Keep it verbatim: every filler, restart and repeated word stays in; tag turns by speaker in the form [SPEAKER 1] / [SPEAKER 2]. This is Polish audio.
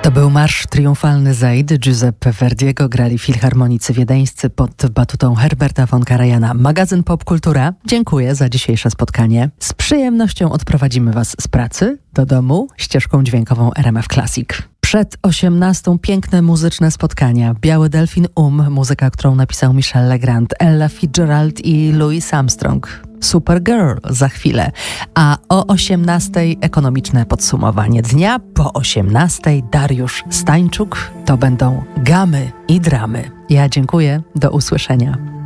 [SPEAKER 1] To był marsz triumfalny Zaid Giuseppe Verdiego. Grali filharmonicy wiedeńscy pod batutą Herberta von Karajana. Magazyn Popkultura. Dziękuję za dzisiejsze spotkanie. Z przyjemnością odprowadzimy Was z pracy do domu ścieżką dźwiękową R M F Classic. Przed osiemnastą piękne muzyczne spotkania. Biały Delfin Um, muzyka, którą napisał Michel Legrand, Ella Fitzgerald i Louis Armstrong. Supergirl za chwilę. A o osiemnastej ekonomiczne podsumowanie dnia. Po osiemnastej Dariusz Stańczuk. To będą gamy i dramy. Ja dziękuję. Do usłyszenia.